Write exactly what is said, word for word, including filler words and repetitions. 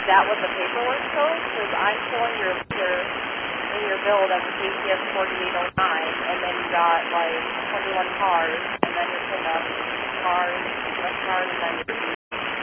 that what the paperwork shows? Because I'm showing your your in your bill that the K C S forty-eight oh nine, and then you got like twenty-one cars.